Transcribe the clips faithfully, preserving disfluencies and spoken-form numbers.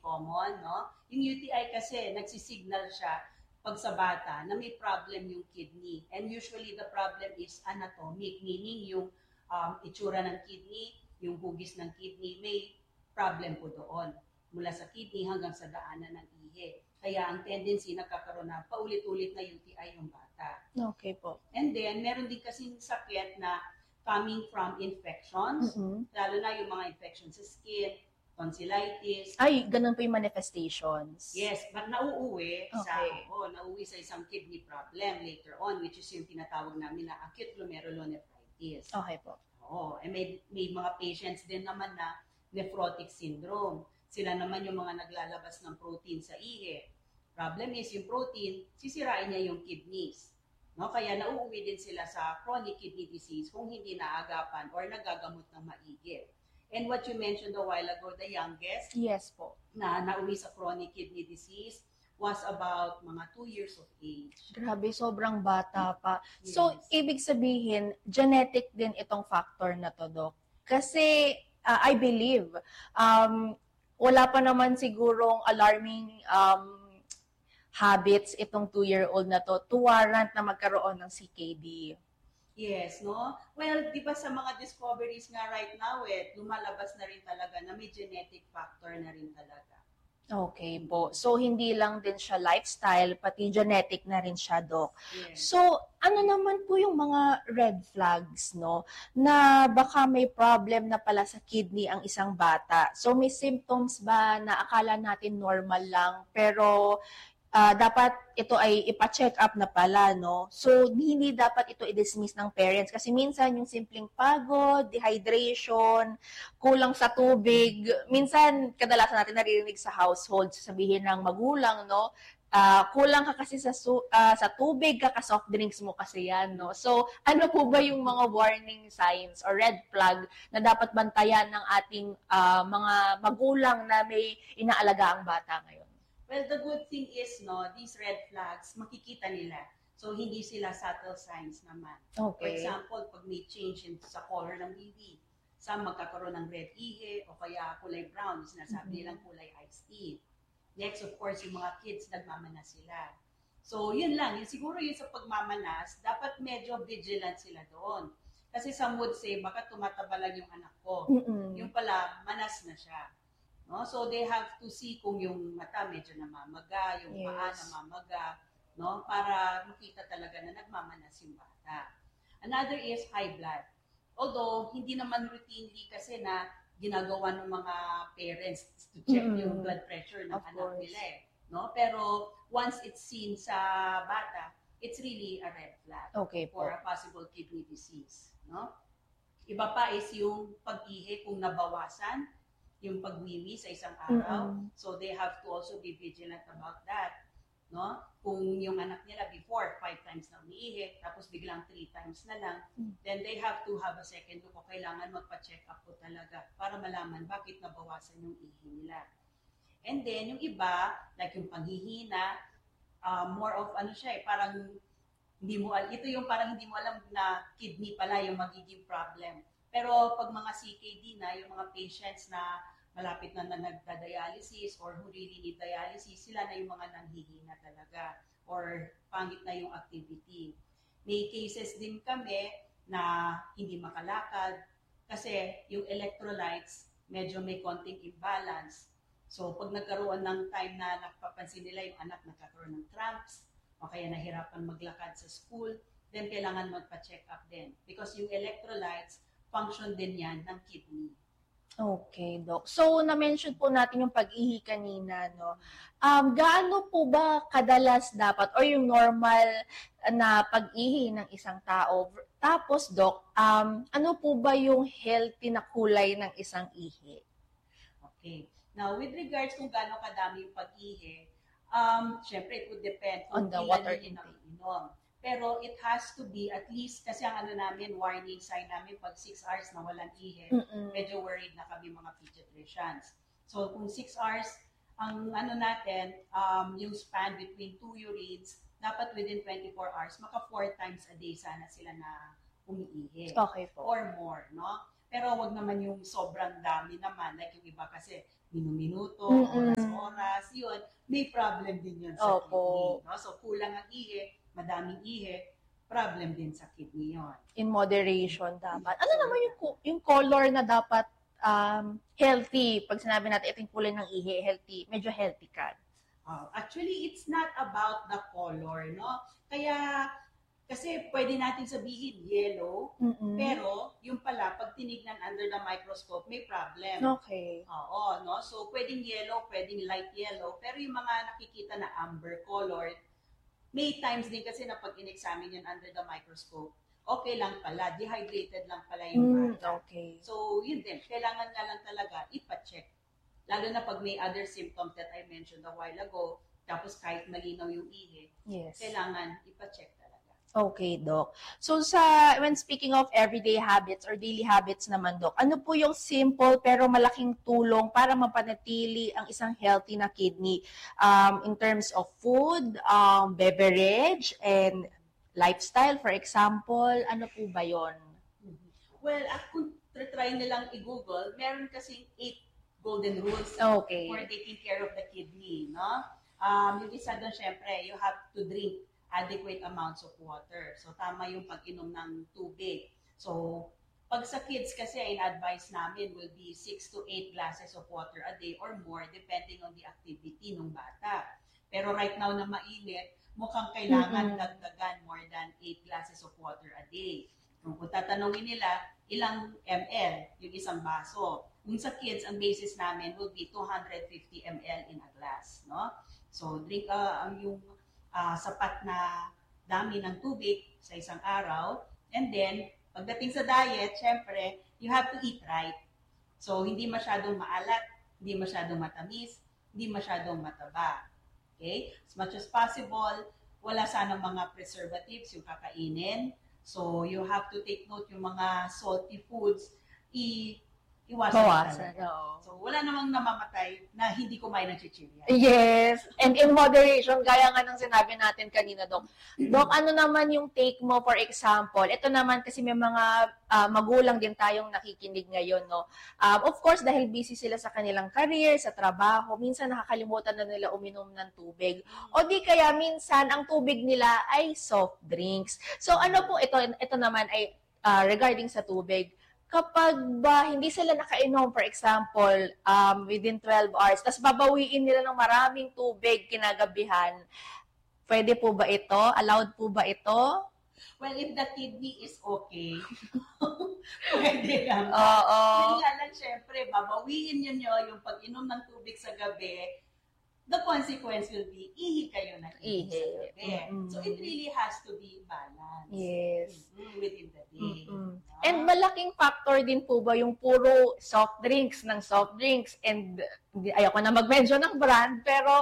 common, no? Yung U T I kasi, nagsisignal siya pag sa bata na may problem yung kidney. And usually the problem is anatomic, meaning yung um, itsura ng kidney, yung hugis ng kidney, may problem po doon. Mula sa kidney hanggang sa daanan ng ihi. Kaya ang tendency nagkakaroon na paulit-ulit na U T I yung bata. Okay po. And then, meron din kasing sakit na coming from infections, mm-hmm. lalo na yung mga infections sa skin, tonsillitis. Ay, ganun po yung manifestations. Yes, but nauuwi okay. sa oh, nauuwi sa isang kidney problem later on, which is yung tinatawag namin na acute glomerulonephritis. Okay po. Oo, eh, may, may mga patients din naman na nephrotic syndrome. Sila naman yung mga naglalabas ng protein sa ihi. Problem is, yung protein, sisirain niya yung kidneys. No? Kaya nauuwi din sila sa chronic kidney disease kung hindi naagapan or nagagamot ng maigi. And what you mentioned a while ago, the youngest, yes po, na nauwi sa chronic kidney disease was about mga two years of age. Grabe, sobrang bata pa. Yes. So, ibig sabihin, genetic din itong factor na to, Doc. Kasi, uh, I believe, um, wala pa naman sigurong alarming um, habits itong two-year-old na to to warrant na magkaroon ng C K D. Yes, no? Well, di ba sa mga discoveries nga right now, eh, lumalabas na rin talaga na may genetic factor na rin talaga. Okay po. So, hindi lang din siya lifestyle, pati genetic na rin siya, Doc. Yes. So, ano naman po yung mga red flags, no? Na baka may problem na pala sa kidney ang isang bata. So, may symptoms ba na akala natin normal lang, pero Uh, dapat ito ay ipa-check up na pala, no? So, hindi dapat ito i-dismiss ng parents kasi minsan yung simpleng pagod, dehydration, kulang sa tubig, minsan kadalasan natin naririnig sa household, sabihin ng magulang, no? Uh, kulang ka kasi sa su- uh, sa tubig, kaka-soft drinks mo kasi yan, no? So, ano po ba yung mga warning signs or red flag na dapat bantayan ng ating uh, mga magulang na may inaalaga ang bata ngayon? Well, the good thing is, no, these red flags, makikita nila. So, hindi sila subtle signs naman. Okay. For example, pag may change in, sa color ng bibi, sa magkakaroon ng red ihi o kaya kulay brown, sinasabi mm-hmm. nilang kulay iced tea. Next, of course, yung mga kids, nagmamanas sila. So, yun lang. Yun, siguro yun sa pagmamanas, dapat medyo vigilant sila doon. Kasi some would say, baka tumataba lang yung anak ko. Mm-hmm. Yung pala, manas na siya. No? So they have to see kung yung mata medyo namamaga, yung yes. paa namamaga, no? Para makita talaga na nagmamanas yung bata. Another is high blood. Although, hindi naman routinely kasi na ginagawa ng mga parents to check mm-hmm. yung blood pressure ng of anak course. nila eh. No? Pero once it's seen sa bata, it's really a red flag okay, for po. a possible kidney disease. No? Iba pa is yung pag-ihi kung nabawasan, yung pagwiwi sa isang araw. Mm-hmm. So they have to also be vigilant about that. No? Kung yung anak nila before, five times na umiihi, tapos biglang three times na lang, mm-hmm. then they have to have a second look o kailangan magpa-check up po talaga para malaman bakit nabawasan yung ihi nila. And then yung iba, like yung panghihina, uh, more of ano siya eh, parang hindi mo, ito yung parang hindi mo alam na kidney pala yung magiging problem. Pero pag mga C K D na, yung mga patients na malapit na na nagda-dialysis or who really need dialysis, sila na yung mga nanghihina talaga or pangit na yung activity. May cases din kami na hindi makalakad kasi yung electrolytes medyo may konting imbalance. So pag nagkaroon ng time na napapansin nila yung anak nagkakaroon ng cramps o kaya nahirapan maglakad sa school, then kailangan magpa-check up din. Because yung electrolytes, function din yan ng kidney. Okay, Doc. So, na-mention po natin yung pag-ihi kanina, no? Um, gaano po ba kadalas dapat or yung normal na pag-ihi ng isang tao? Tapos, Doc, um, ano po ba yung healthy na kulay ng isang ihi? Okay. Now, with regards kung gaano kadami yung pag-ihi, um, syempre, it would depend on the water intake. Inom. Pero it has to be at least, kasi ang ano namin, warning sign namin, pag six hours na walang ihi, Mm-mm. medyo worried na kami mga pediatricians. So kung six hours, ang ano natin, um, yung span between two urines, dapat within twenty-four hours, maka four times a day sana sila na umiihi. Okay po. Or more, no? Pero wag naman yung sobrang dami naman, like yung iba kasi minuminuto, Mm-mm. may problem din yun sa Opo. kidney. No? So, kulang ang ihi, madaming ihi, problem din sa kidney yun. In moderation dapat. Ano naman yung, yung color na dapat um, healthy? Pag sinabi natin, ito yung kulay ng ihi, healthy, medyo healthy ka. Uh, actually, it's not about the color, no? Kaya, kasi pwede natin sabihin yellow, Mm-mm. pero yung pala, pag tinignan under the microscope, may problem. Okay. Oo, no? So, pwedeng yellow, pwedeng light yellow, pero yung mga nakikita na amber color, may times din kasi na pag in-examine yun under the microscope, okay lang pala, dehydrated lang pala yung bata. Mm, okay. So, yun din, kailangan nga lang talaga ipa-check. Lalo na pag may other symptoms that I mentioned a while ago, tapos kahit malinaw yung ihi, yes. kailangan ipa-check talaga. Okay, Doc. So, sa when speaking of everyday habits or daily habits naman, Doc, ano po yung simple pero malaking tulong para mapanatili ang isang healthy na kidney um, in terms of food, um, beverage, and lifestyle, for example? Ano po ba yon? Well, kung try nilang i-google, meron kasing eight golden rules okay. for taking care of the kidney, no? Um, yung isa doon, syempre, you have to drink adequate amounts of water. So, tama yung pag-inom ng tubig. So, pag sa kids kasi, in-advise namin will be six to eight glasses of water a day or more depending on the activity ng bata. Pero right now na mainit, mukhang kailangan mm-hmm. dagdagan more than eight glasses of water a day. Kung tatanungin nila, ilang ml yung isang baso. Kung sa kids, ang basis namin will be two hundred fifty milliliters in a glass, no? So, drink uh, yung uh, sapat na dami ng tubig sa isang araw. And then, pagdating sa diet, syempre, you have to eat right. So, hindi masyadong maalat, hindi masyadong matamis, hindi masyadong mataba. Okay? As much as possible, wala sanang mga preservatives yung kakainin. So, you have to take note yung mga salty foods, i- iwasan Bawasan, no. So, wala namang namamatay na hindi kumain ng chichirya. Yes. And in moderation, gaya nga ng sinabi natin kanina, Doc. Doc, ano naman yung take mo, for example? Ito naman kasi may mga uh, magulang din tayong nakikinig ngayon, no? Um, of course, dahil busy sila sa kanilang career, sa trabaho, minsan nakakalimutan na nila uminom ng tubig. O di kaya minsan, ang tubig nila ay soft drinks. So, ano po ito? Ito naman ay uh, regarding sa tubig. Kapag ba hindi sila nakainom, for example, um, within twelve hours, tapos babawiin nila ng maraming tubig kinagabihan, pwede po ba ito? Allowed po ba ito? Well, if the kidney is okay, pwede lang. Oo. Yun nga lang, syempre, babawiin nyo nyo yung pag-inom ng tubig sa gabi, the consequence will be, ihi kayo na ihi sa gabi. Mm-hmm. So, it really has to be balanced. Yes. Mm-hmm, within the day. Mm-hmm. And malaking factor din po ba yung puro soft drinks ng soft drinks and ayoko na mag-mention ng brand pero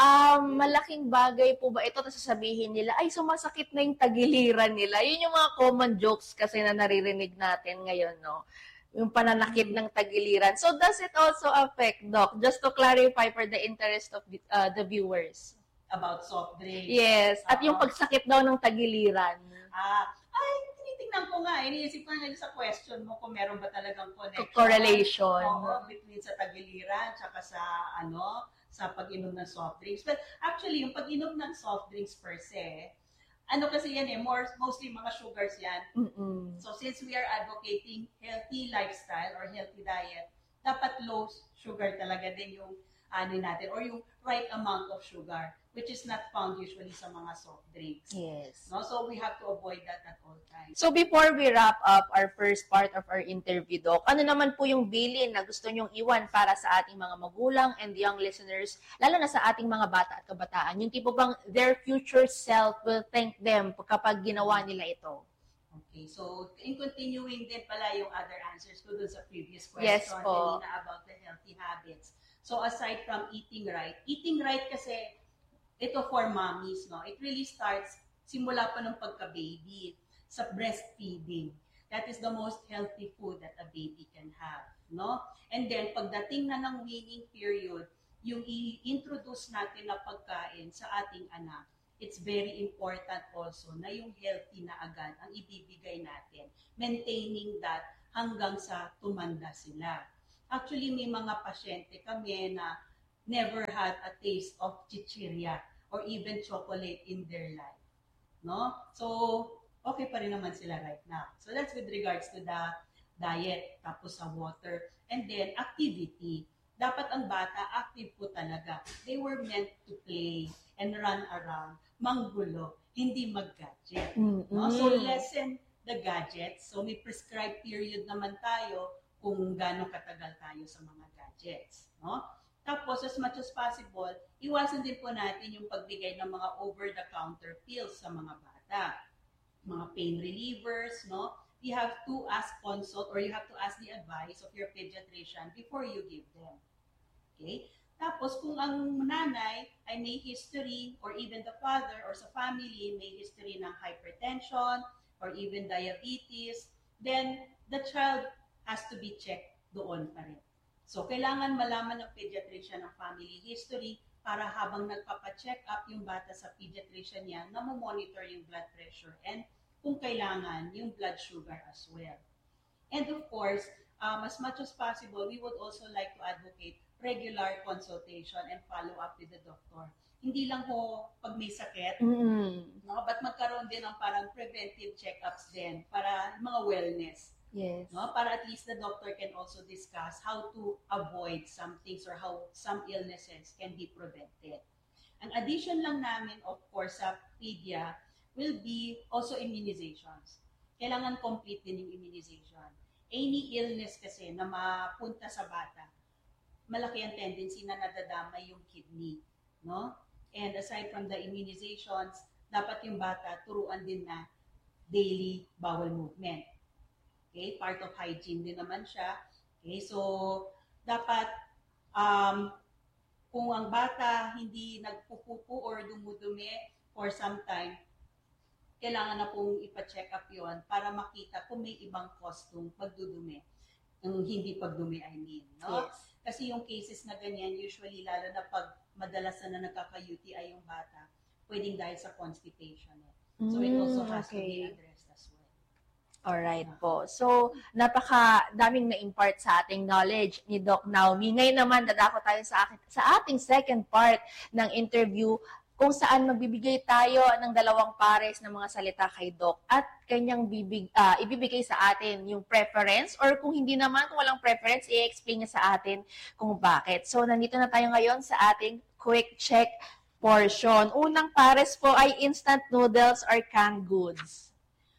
um, malaking bagay po ba ito na sasabihin nila ay sumasakit na yung tagiliran nila. Yun yung mga common jokes kasi na naririnig natin ngayon, no? Yung pananakit ng tagiliran. So does it also affect, Doc? Just to clarify for the interest of the, uh, the viewers. About soft drinks. Yes. At uh-huh. yung pagsakit daw ng tagiliran. Ah, ay, tinitingnan ko nga. Iniisip ko nga sa question mo kung meron ba talagang connection. Correlation. Oo, between sa tagiliran tsaka sa, ano, sa pag-inom ng soft drinks. But actually, yung pag-inom ng soft drinks per se, ano kasi yan eh, more, mostly mga sugars yan. Mm-mm. So since we are advocating healthy lifestyle or healthy diet, dapat low sugar talaga din yung ano natin or yung right amount of sugar, which is not found usually sa mga soft drinks. Yes. No, so we have to avoid that at all times. So before we wrap up our first part of our interview, Doc, ano naman po yung bilin na gusto nyong iwan para sa ating mga magulang and young listeners, lalo na sa ating mga bata at kabataan? Yung tipo bang their future self will thank them kapag ginawa nila ito? Okay, so in continuing din pala yung other answers ko dun sa previous question, yes, po. Kanina about the healthy habits. So aside from eating right, eating right kasi ito for mommies, no? It really starts simula pa ng pagka-baby sa breastfeeding. That is the most healthy food that a baby can have, no? And then pagdating na ng weaning period, yung i-introduce natin na pagkain sa ating anak, it's very important also na yung healthy na agad ang ibibigay natin, maintaining that hanggang sa tumanda sila. Actually, may mga pasyente kami na never had a taste of chichirya or even chocolate in their life. No? So, okay pa rin naman sila right now. So, that's with regards to the diet, tapos sa water, and then activity. Dapat ang bata, active po talaga. They were meant to play and run around, manggulo, hindi mag-gadget. Mm-hmm. No? So, lessen the gadgets. So, may prescribed period naman tayo kung gaano katagal tayo sa mga gadgets. No? Tapos, as much as possible, iwasan din po natin yung pagbigay ng mga over-the-counter pills sa mga bata. Mga pain relievers, no? You have to ask consult or you have to ask the advice of your pediatrician before you give them. Okay? Tapos, kung ang nanay ay may history or even the father or sa family may history ng hypertension or even diabetes, then the child has to be checked doon pa rin. So, kailangan malaman ng pediatrician ang family history para habang nagpapacheck up yung bata sa pediatrician niya, na monitor yung blood pressure and kung kailangan, yung blood sugar as well. And of course, um, as much as possible, we would also like to advocate regular consultation and follow up with the doctor. Hindi lang po pag may sakit, mm-hmm. no? But magkaroon din ng parang preventive check-ups din para mga wellness. Yes. No? Para at least the doctor can also discuss how to avoid some things or how some illnesses can be prevented. Ang addition lang namin, of course, sa pedia will be also immunizations. Kailangan complete din yung immunization. Any illness kasi na mapunta sa bata, malaki ang tendency na nadadamay yung kidney. No? And aside from the immunizations, dapat yung bata turuan din na daily bowel movement. Okay? Part of hygiene din naman siya. Okay? So, dapat um, kung ang bata hindi nagpupupo or dumudumi for some time, kailangan na pong ipa-check up yon para makita kung may ibang cause ng pagdudumi. Yung hindi pagdumi, I mean. No? Yes. Kasi yung cases na ganyan, usually, lalo na pag madalas na nagkaka-U T I yung bata, pwedeng dahil sa constipation. Eh. So, it also has okay. to be addressed as well. Alright po. So, napaka daming na-impart sa ating knowledge ni Doc Naomi. Ngayon naman, dadako tayo sa, akin, sa ating second part ng interview kung saan magbibigay tayo ng dalawang pares ng mga salita kay Doc at kanyang bibig, uh, ibibigay sa atin yung preference or kung hindi naman, kung walang preference, i-explain niya sa atin kung bakit. So, nandito na tayo ngayon sa ating quick check portion. Unang pares po ay instant noodles or canned goods.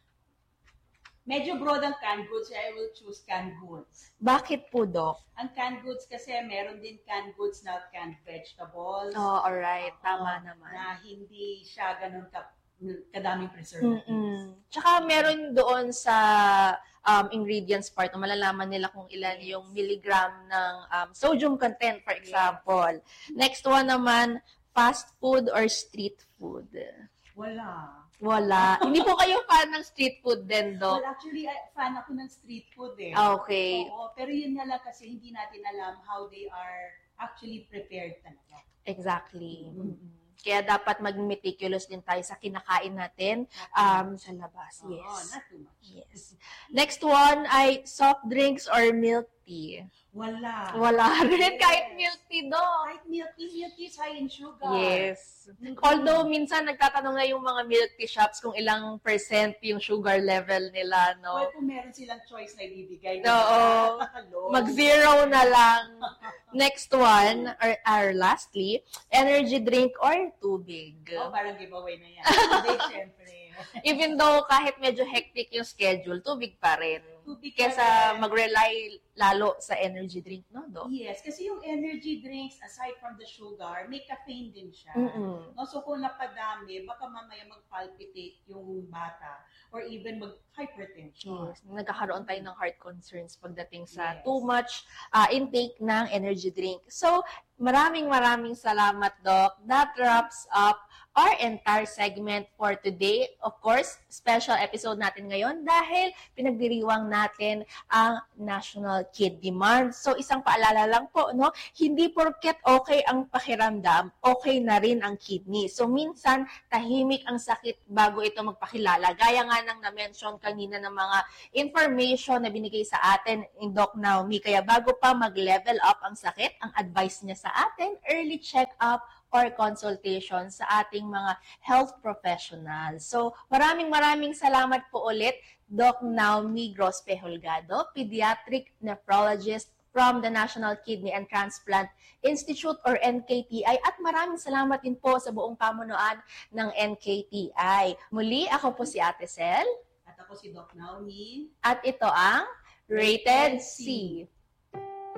Medyo broad ang canned goods, I will choose canned goods. Bakit po, Doc? Ang canned goods kasi meron din canned goods na canned vegetables. Oh, alright. Uh, Tama naman. Na hindi siya ganun ka, kadaming preservatives. Mm-mm. Tsaka meron doon sa um, ingredients part, malalaman nila kung ilan yes. yung milligram ng um, sodium content, for example. Yes. Next one naman, fast food or street food? Wala. Wala. Hindi po kayo fan ng street food din, Doc? Well, actually, fan ako ng street food eh. Okay. Oo, pero yun nga lang kasi hindi natin alam how they are actually prepared talaga. Exactly. Mm-hmm. Kaya dapat mag-meticulous din tayo sa kinakain natin um, sa labas. Oo, yes. Not too much. Yes. Next one ay soft drinks or milk tea? Wala. Wala rin. Yes. Kahit milk tea, Doc. Kahit milk tea, milk tea is high in sugar. Yes. Although, minsan nagtatanong na yung mga milk tea shops kung ilang percent yung sugar level nila, no? Well, kung meron silang choice na ibibigay. Oo. Mag-zero na lang. Next one, or, or lastly, energy drink or tubig. Oh, parang giveaway na yan. Tubig, syempre. Even though kahit medyo hectic yung schedule, tubig pa rin. Tubig Kesa mag-rely lalo sa energy drink, no, Doc? Yes, kasi yung energy drinks, aside from the sugar, may caffeine din siya. Mm-mm. No, so kung napadami, baka mamaya mag-palpitate yung bata or even mag-hypertension. Yes, nagkakaroon tayo ng heart concerns pagdating sa yes. too much uh, intake ng energy drink. So, maraming maraming salamat, Doc. That wraps up our entire segment for today. Of course, special episode natin ngayon dahil pinagdiriwang natin ang National kidney month. So isang paalala lang po, no, hindi porket okay ang pakiramdam, okay na rin ang kidney. So minsan tahimik ang sakit bago ito magpakilala. Gaya nga ng na-mention kanina ng mga information na binigay sa atin ni Doc Naomi. Kaya bago pa mag-level up ang sakit, ang advice niya sa atin, early check-up or consultation sa ating mga health professionals. So, maraming maraming salamat po ulit, Doc Naomi Grospe Holgado, Pediatric Nephrologist from the National Kidney and Transplant Institute or N K T I, at maraming salamat din po sa buong pamunuan ng N K T I. Muli, ako po si Ate Sel. At ako si Doc Naomi. At ito ang Rated C.